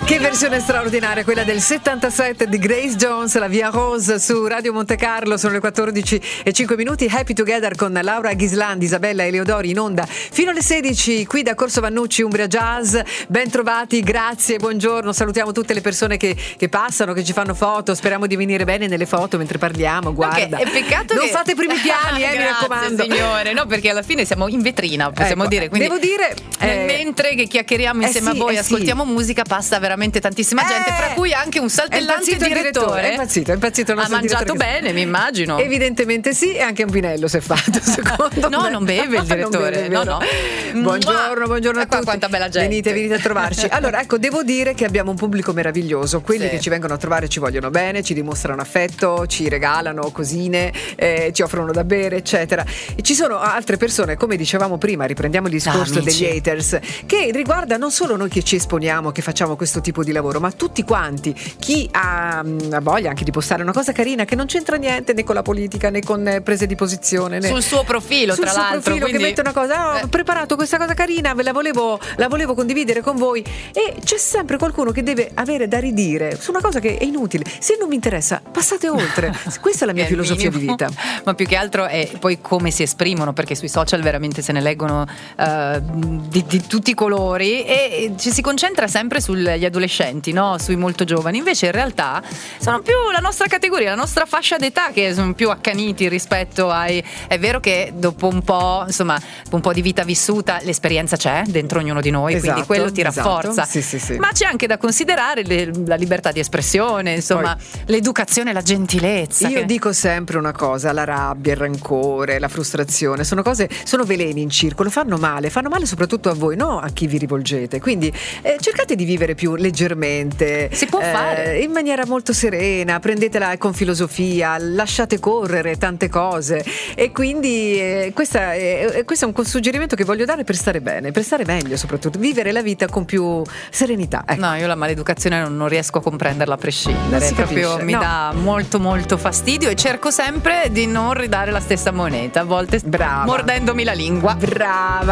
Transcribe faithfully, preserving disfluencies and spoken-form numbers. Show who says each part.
Speaker 1: Che versione straordinaria, quella del settantasette di Grace Jones, la Via Rose su Radio Monte Carlo. Sono le quattordici e cinque minuti. Happy Together con Laura Ghislandi, Isabella Eleodori in onda fino alle sedici qui da Corso Vannucci, Umbria Jazz. Ben trovati, grazie, buongiorno. Salutiamo tutte le persone che, che passano, che ci fanno foto. Speriamo di venire bene nelle foto mentre parliamo. Guarda,
Speaker 2: okay, è peccato
Speaker 1: non
Speaker 2: che...
Speaker 1: fate primi piani, eh,
Speaker 2: grazie,
Speaker 1: mi raccomando,
Speaker 2: signore. No, perché alla fine siamo in vetrina, possiamo
Speaker 1: ecco,
Speaker 2: dire. Quindi,
Speaker 1: devo dire,
Speaker 2: eh, mentre che chiacchieriamo insieme
Speaker 1: eh sì,
Speaker 2: a voi,
Speaker 1: eh
Speaker 2: ascoltiamo
Speaker 1: sì.
Speaker 2: musica, passa veramente tantissima gente,
Speaker 1: Eh,
Speaker 2: fra cui anche un saltellante
Speaker 1: è
Speaker 2: direttore.
Speaker 1: È impazzito, è impazzito. Il
Speaker 2: Ha
Speaker 1: nostro
Speaker 2: mangiato
Speaker 1: direttore che...
Speaker 2: bene, mi immagino.
Speaker 1: Evidentemente sì, e anche un vinello si è fatto, secondo
Speaker 2: no,
Speaker 1: me.
Speaker 2: non beve il direttore.
Speaker 1: Non beve,
Speaker 2: no, no.
Speaker 1: Buongiorno, buongiorno a
Speaker 2: qua,
Speaker 1: tutti.
Speaker 2: Quanta bella gente.
Speaker 1: Venite, venite a trovarci. Allora, ecco, devo dire che abbiamo un pubblico meraviglioso. Quelli
Speaker 2: sì.
Speaker 1: che ci vengono a trovare ci vogliono bene, ci dimostrano affetto, ci regalano cosine, eh, ci offrono da bere, eccetera. E ci sono altre persone, come dicevamo prima, riprendiamo il discorso
Speaker 2: ah,
Speaker 1: degli haters, che riguarda non solo noi che ci esponiamo, che facciamo questo tipo di lavoro, ma tutti quanti. Chi ha, ha voglia anche di postare una cosa carina che non c'entra niente né con la politica né con eh, prese di posizione né...
Speaker 2: sul suo profilo,
Speaker 1: sul
Speaker 2: tra
Speaker 1: suo
Speaker 2: l'altro,
Speaker 1: profilo,
Speaker 2: quindi...
Speaker 1: che mette una cosa, oh, ho preparato questa cosa carina, ve la volevo, la volevo condividere con voi, e c'è sempre qualcuno che deve avere da ridire su una cosa che è inutile. Se non mi interessa, passate oltre. Questa è la mia
Speaker 2: è
Speaker 1: filosofia di vita.
Speaker 2: Ma più che altro è poi come si esprimono, perché sui social veramente se ne leggono uh, di, di tutti i colori, e ci si concentra sempre sugli adolescenti, no? Sui molto giovani. Invece in realtà sono più la nostra categoria, la nostra fascia d'età, che sono più accaniti rispetto ai... È vero che dopo un po', insomma, un po' di vita vissuta, l'esperienza c'è dentro ognuno di noi,
Speaker 1: esatto,
Speaker 2: quindi quello ti rafforza.
Speaker 1: Esatto. Sì, sì, sì.
Speaker 2: Ma c'è anche da considerare le, la libertà di espressione, insomma, poi, l'educazione, la gentilezza.
Speaker 1: Io
Speaker 2: che...
Speaker 1: dico sempre una cosa: la rabbia, il rancore, la frustrazione sono cose, sono veleni in circolo, fanno male, fanno male soprattutto a voi, no a chi vi rivolgete. Quindi eh, cercate di vivere più leggermente,
Speaker 2: si può
Speaker 1: eh,
Speaker 2: fare
Speaker 1: in maniera molto serena, prendetela con filosofia, lasciate correre tante cose, e quindi eh, questa è, questo è un suggerimento che voglio dare per stare bene, per stare meglio, soprattutto vivere la vita con più serenità, ecco.
Speaker 2: No, io la maleducazione non, non riesco a comprenderla a prescindere, proprio
Speaker 1: capisce,
Speaker 2: mi
Speaker 1: no.
Speaker 2: dà molto molto fastidio, e cerco sempre di non ridare la stessa moneta, a volte
Speaker 1: brava,
Speaker 2: mordendomi la lingua.
Speaker 1: Brava.